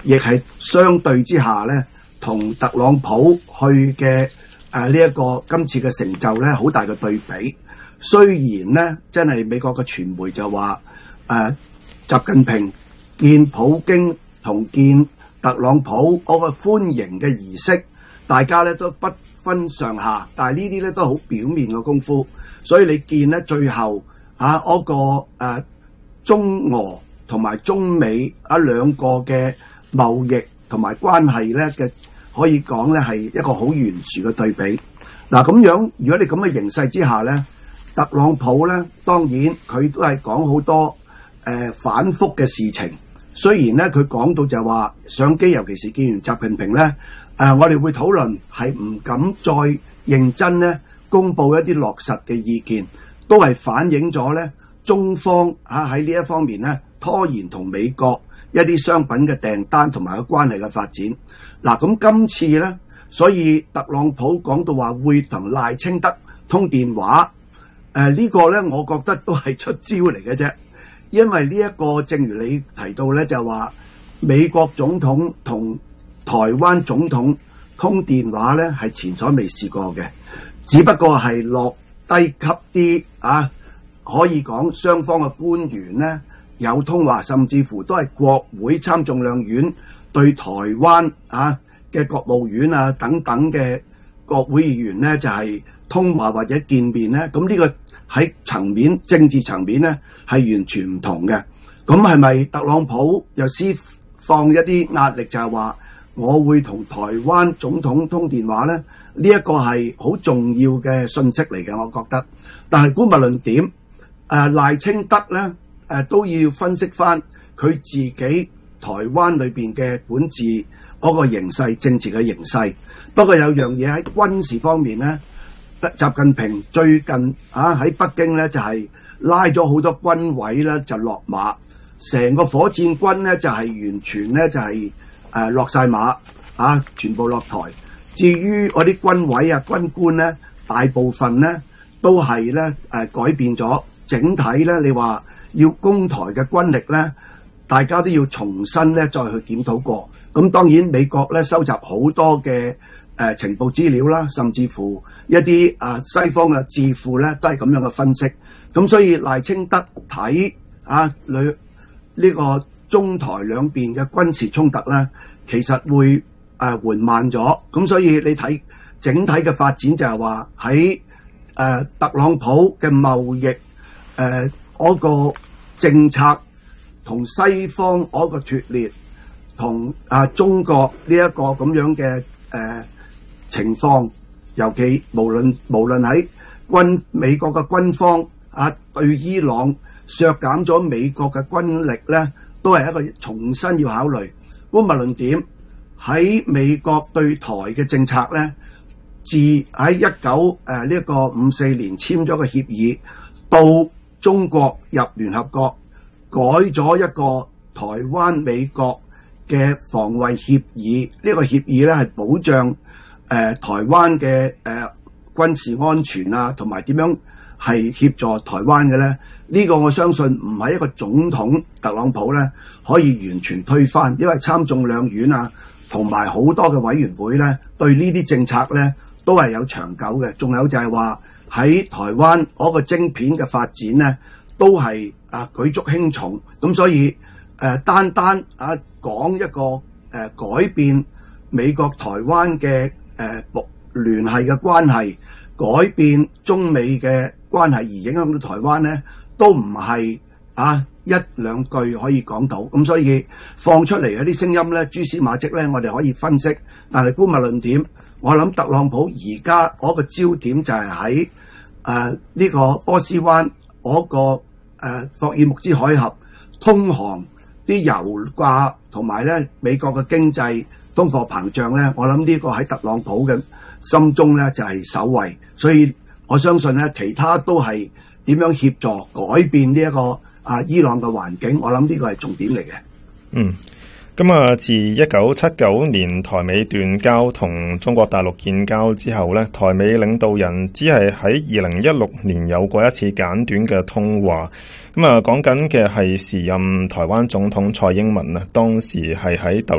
亦係相對之下咧，同特朗普去嘅呢一個今次嘅成就咧，好大嘅對比。雖然咧，真係美國嘅傳媒就話習近平見普京同見特朗普嗰個歡迎嘅儀式，大家咧都不分上下，但係呢啲咧都好表面嘅功夫。所以你見咧最後嗰個中俄同埋中美兩個嘅貿易同埋關係咧嘅，可以講咧係一個好懸殊嘅對比。嗱，咁樣如果你咁嘅形勢之下咧，特朗普咧當然佢都係講好多反覆嘅事情。雖然咧佢講到就係話上機，尤其是見完習近平咧，我哋會討論，係唔敢再認真咧公佈一啲落實嘅意見，都係反映咗咧中方喺呢一方面咧拖延同美國一啲商品嘅訂單同埋個關係嘅發展。嗱，咁今次咧，所以特朗普講到話會同賴清德通電話，呢個咧我覺得都係出招嚟嘅啫。因為呢一個正如你提到咧，就係話美國總統同台灣總統通電話咧係前所未試過嘅，只不過係落低級啲可以講雙方嘅官員咧有通話，甚至乎都係國會參眾兩院對台灣嘅國務院等等嘅國會議員咧就係通話或者見面咧，咁呢個喺政治層面咧係完全唔同嘅。咁係咪特朗普又施放一啲壓力，就係話我會同台灣總統通電話咧？呢一個係好重要嘅信息嚟嘅，我覺得。但係無論點，賴清德咧都要分析翻佢自己台灣裏邊嘅管治嗰個形勢、政治嘅形勢。不過有樣嘢喺軍事方面咧，習近平最近喺北京咧就係拉咗好多軍委咧就落馬，成個火箭軍咧就係完全咧就係落晒馬全部落台。至於嗰啲軍委軍官咧，大部分咧都係咧改變咗，整體咧你話要攻台嘅軍力咧，大家都要重新咧再去檢討過。咁當然美國咧收集好多嘅情報資料啦，甚至乎一啲西方嘅智庫咧都係咁樣嘅分析。咁所以賴清德睇呢個中台兩邊嘅軍事衝突咧，其實會緩慢咗。咁所以你睇整體嘅發展就係話喺特朗普嘅貿易嗰個政策同西方嗰個脫裂，同中國呢一個咁樣嘅情況，尤其無論喺美國嘅軍方對伊朗削減咗美國嘅軍力咧，都係一個重新要考慮。無論點，喺美國對台嘅政策咧，自喺1954年簽咗個協議，到中國入聯合國改咗一個台灣美國嘅防衛協議，呢個協議咧係保障台灣嘅軍事安全同埋點樣係協助台灣嘅咧？呢個我相信唔係一個總統特朗普咧可以完全推翻，因為參眾兩院同埋好多嘅委員會咧對呢啲政策咧都係有長久嘅。仲有就係話喺台灣嗰個晶片嘅發展咧都係舉足輕重。咁所以單講一個改變美國台灣嘅聯繫嘅關係，改變中美嘅關係而影響到台灣咧，都唔係一兩句可以講到。咁所以放出嚟嗰啲聲音咧，蛛絲馬跡咧，我哋可以分析。但係無論點，我諗特朗普而家嗰個焦點就係喺呢個波斯灣嗰個霍爾木茲海峽通航啲油價同埋咧美國嘅經濟通貨膨脹咧，我諗呢個喺特朗普嘅心中咧就係首位。所以我相信咧，其他都係點樣協助改變呢一個伊朗嘅環境，我諗呢個係重點嚟嘅。 咁自1979年台美斷交同中國大陸建交之後咧，台美領導人只係喺2016年有過一次簡短嘅通話。講緊嘅係時任台灣總統蔡英文當時係喺